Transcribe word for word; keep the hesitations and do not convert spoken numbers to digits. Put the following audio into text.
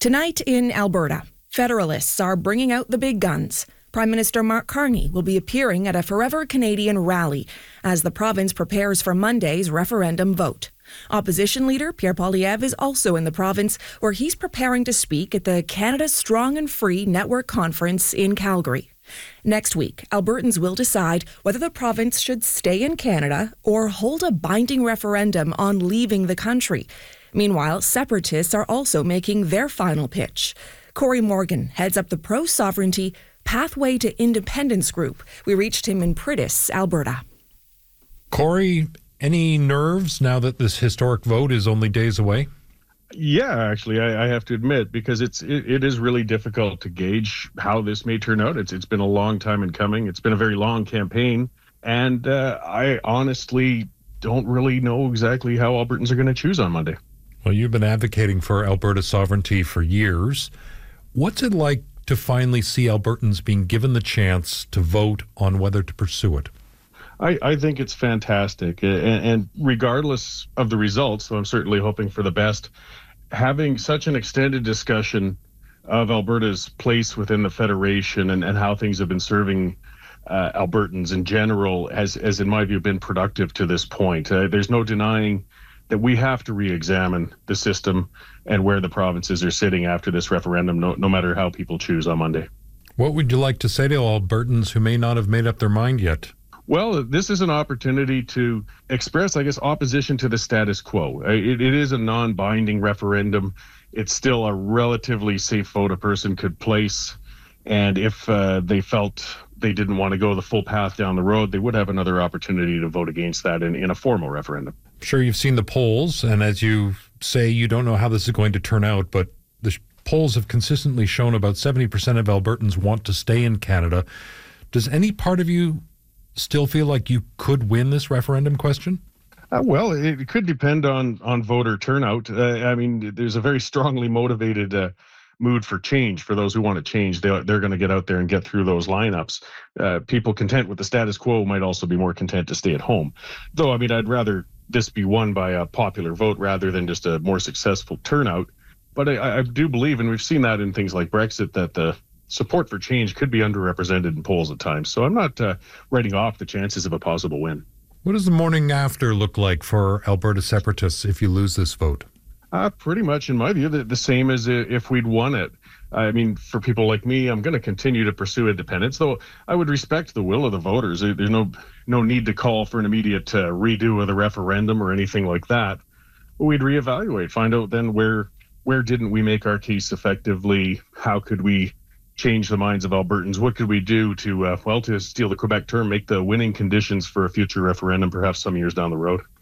Tonight in Alberta, Federalists are bringing out the big guns. Prime Minister Mark Carney will be appearing at a Forever Canadian rally as the province prepares for Monday's referendum vote. Opposition leader Pierre Poilievre is also in the province, where he's preparing to speak at the Canada Strong and Free Network Conference in Calgary. Next week, Albertans will decide whether the province should stay in Canada or hold a binding referendum on leaving the country. Meanwhile, separatists are also making their final pitch. Corey Morgan heads up the pro-sovereignty Pathway to Independence group. We reached him in Priddis, Alberta. Corey, any nerves now that this historic vote is only days away? Yeah, actually, I, I have to admit, because it's it, it is really difficult to gauge how this may turn out. It's It's been a long time in coming. It's been a very long campaign. And uh, I honestly don't really know exactly how Albertans are going to choose on Monday. Well, you've been advocating for Alberta sovereignty for years. What's it like to finally see Albertans being given the chance to vote on whether to pursue it? I, I think it's fantastic. And, and regardless of the results, so I'm certainly hoping for the best, having such an extended discussion of Alberta's place within the Federation and, and how things have been serving uh, Albertans in general has, has, in my view, been productive to this point. Uh, there's no denying that we have to re-examine the system and where the provinces are sitting after this referendum, no, no matter how people choose on Monday. What would you like to say to Albertans who may not have made up their mind yet? Well, this is an opportunity to express, I guess, opposition to the status quo. It, it is a non-binding referendum. It's still a relatively safe vote a person could place. And if uh, they felt they didn't want to go the full path down the road, they would have another opportunity to vote against that in, in a formal referendum. Sure, you've seen the polls, and as you say, you don't know how this is going to turn out, but the sh- polls have consistently shown about seventy percent of Albertans want to stay in Canada. Does any part of you still feel like you could win this referendum question? Uh, well, it could depend on on voter turnout. Uh, I mean, there's a very strongly motivated uh, mood for change for those who want to change. They, they're going to get out there and get through those lineups. Uh, people content with the status quo might also be more content to stay at home. Though, I mean, I'd rather this be won by a popular vote rather than just a more successful turnout. But I, I do believe, and we've seen that in things like Brexit, that the support for change could be underrepresented in polls at times. So I'm not uh, writing off the chances of a possible win. What does the morning after look like for Alberta separatists if you lose this vote? Uh, pretty much, in my view, the, the same as if we'd won it. I mean, for people like me, I'm going to continue to pursue independence, though I would respect the will of the voters. There's no no need to call for an immediate uh, redo of the referendum or anything like that. But we'd reevaluate, find out then where where didn't we make our case effectively? How could we change the minds of Albertans? What could we do to, uh, well, to steal the Quebec term, make the winning conditions for a future referendum perhaps some years down the road?